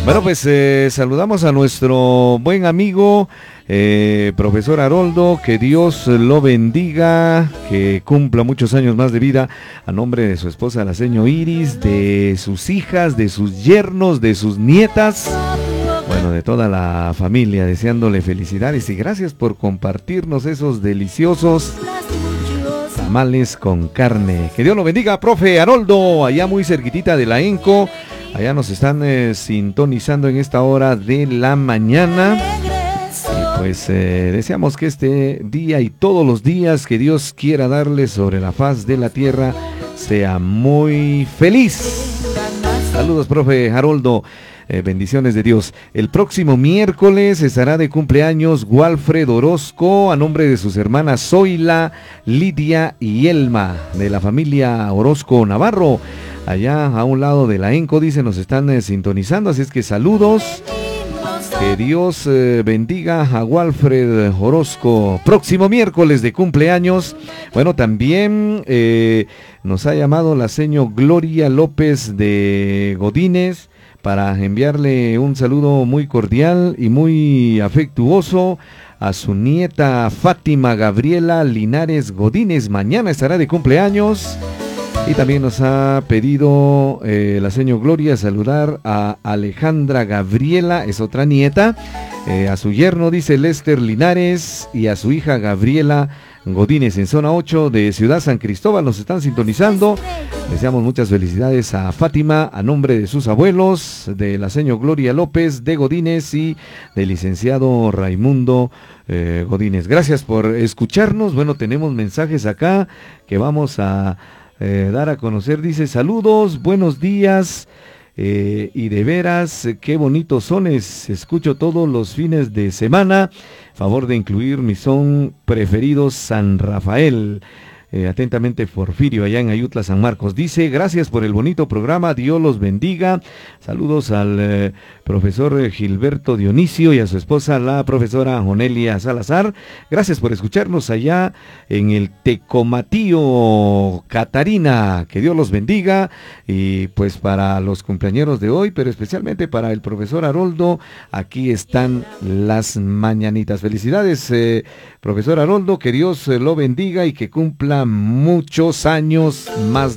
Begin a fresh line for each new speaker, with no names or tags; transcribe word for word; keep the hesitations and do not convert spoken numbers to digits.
Bueno, pues eh, saludamos a nuestro buen amigo, eh, profesor Haroldo, que Dios lo bendiga, que cumpla muchos años más de vida, a nombre de su esposa, la señora Iris, de sus hijas, de sus yernos, de sus nietas, bueno, de toda la familia, deseándole felicidades y gracias por compartirnos esos deliciosos tamales con carne. Que Dios lo bendiga, profe Haroldo, allá muy cerquitita de la ENCO. Allá nos están eh, sintonizando en esta hora de la mañana. Y pues eh, deseamos que este día y todos los días que Dios quiera darle sobre la faz de la tierra sea muy feliz. Saludos, profe Haroldo. Eh, bendiciones de Dios. El próximo miércoles estará de cumpleaños Walfred Orozco, a nombre de sus hermanas Zoila, Lidia y Elma, de la familia Orozco Navarro. Allá a un lado de la ENCO, dice, nos están eh, sintonizando, así es que saludos. Que Dios eh, bendiga a Walfred Orozco. Próximo miércoles de cumpleaños. Bueno, también eh, nos ha llamado la señora Gloria López de Godínez para enviarle un saludo muy cordial y muy afectuoso a su nieta Fátima Gabriela Linares Godínez. Mañana estará de cumpleaños. Y también nos ha pedido eh, la señora Gloria saludar a Alejandra Gabriela, es otra nieta, eh, a su yerno, dice Lester Linares, y a su hija Gabriela Godínez en zona ocho de Ciudad San Cristóbal. Nos están sintonizando. Deseamos muchas felicidades a Fátima a nombre de sus abuelos, de la señora Gloria López de Godínez y del licenciado Raimundo eh, Godínez. Gracias por escucharnos. Bueno, tenemos mensajes acá que vamos a Eh, dar a conocer. Dice, saludos, buenos días, eh, y de veras, eh, qué bonitos sones, escucho todos los fines de semana, favor de incluir mi son preferido, San Rafael. Eh, atentamente Porfirio, allá en Ayutla, San Marcos. Dice, gracias por el bonito programa, Dios los bendiga. Saludos al eh, profesor eh, Gilberto Dionisio y a su esposa, la profesora Jonelia Salazar. Gracias por escucharnos allá en el Tecomatío, Catarina. Que Dios los bendiga. Y pues para los cumpleañeros de hoy, pero especialmente para el profesor Haroldo, aquí están las mañanitas. Felicidades, eh, profesor Haroldo, que Dios eh, lo bendiga y que cumpla muchos años más